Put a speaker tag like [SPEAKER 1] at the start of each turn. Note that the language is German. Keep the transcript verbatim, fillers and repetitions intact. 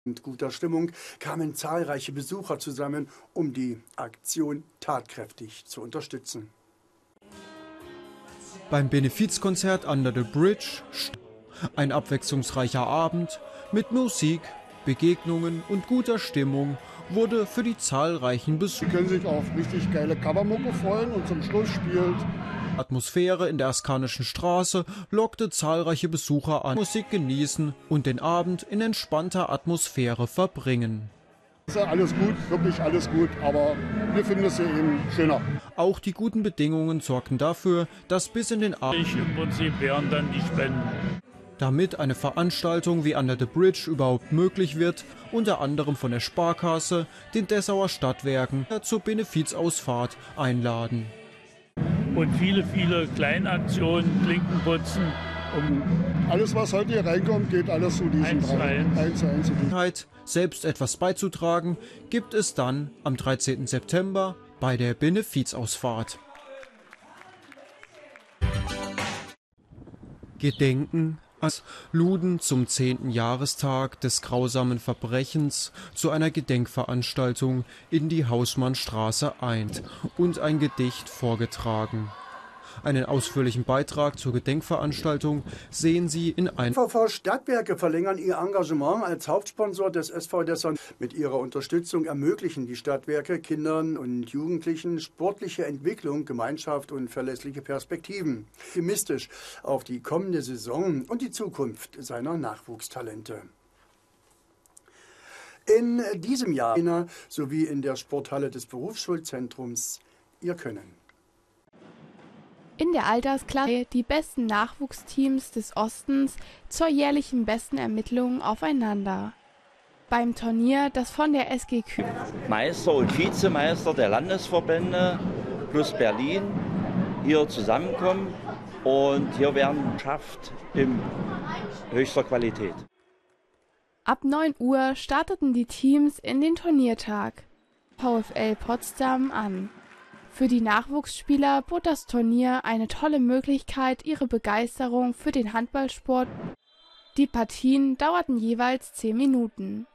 [SPEAKER 1] In guter Stimmung kamen zahlreiche Besucher zusammen, um die Aktion tatkräftig zu unterstützen.
[SPEAKER 2] Beim Benefizkonzert Under the Bridge ein abwechslungsreicher Abend mit Musik, Begegnungen und guter Stimmung wurde für die zahlreichen Besucher.
[SPEAKER 3] Sie können sich auf richtig geile Covermucke freuen und zum Schluss spielt
[SPEAKER 2] Atmosphäre in der Askanischen Straße lockte zahlreiche Besucher an, Musik genießen und den Abend in entspannter Atmosphäre verbringen.
[SPEAKER 3] Alles gut, wirklich alles gut, aber wir finden es hier eben schöner.
[SPEAKER 2] Auch die guten Bedingungen sorgten dafür, dass bis in den Abend
[SPEAKER 4] Im Prinzip wären dann die Spenden.
[SPEAKER 2] Damit eine Veranstaltung wie Under the Bridge überhaupt möglich wird, unter anderem von der Sparkasse, den Dessauer Stadtwerken zur Benefizausfahrt einladen.
[SPEAKER 4] Und viele, viele Kleinaktionen, Klinkenputzen.
[SPEAKER 3] Um alles, was heute hier reinkommt, geht alles zu diesen drei. eins zu eins.
[SPEAKER 2] Selbst etwas beizutragen, gibt es dann am dreizehnten September bei der Benefizausfahrt. Gedenken luden zum zehnten Jahrestag des grausamen Verbrechens zu einer Gedenkveranstaltung in die Hausmannstraße ein und ein Gedicht vorgetragen. Einen ausführlichen Beitrag zur Gedenkveranstaltung sehen Sie in einem
[SPEAKER 1] V V Stadtwerke verlängern ihr Engagement als Hauptsponsor des S V Dessau. Mit ihrer Unterstützung ermöglichen die Stadtwerke Kindern und Jugendlichen sportliche Entwicklung, Gemeinschaft und verlässliche Perspektiven. Optimistisch auf die kommende Saison und die Zukunft seiner Nachwuchstalente. In diesem Jahr sowie in der Sporthalle des Berufsschulzentrums Ihr Können.
[SPEAKER 5] In der Altersklasse die besten Nachwuchsteams des Ostens zur jährlichen besten Ermittlung aufeinander. Beim Turnier, das von der S G Kühl
[SPEAKER 6] Meister und Vizemeister der Landesverbände plus Berlin hier zusammenkommen und hier werden geschafft in höchster Qualität.
[SPEAKER 5] Ab neun Uhr starteten die Teams in den Turniertag VfL Potsdam an. Für die Nachwuchsspieler bot das Turnier eine tolle Möglichkeit, ihre Begeisterung für den Handballsport. Die Partien dauerten jeweils zehn Minuten.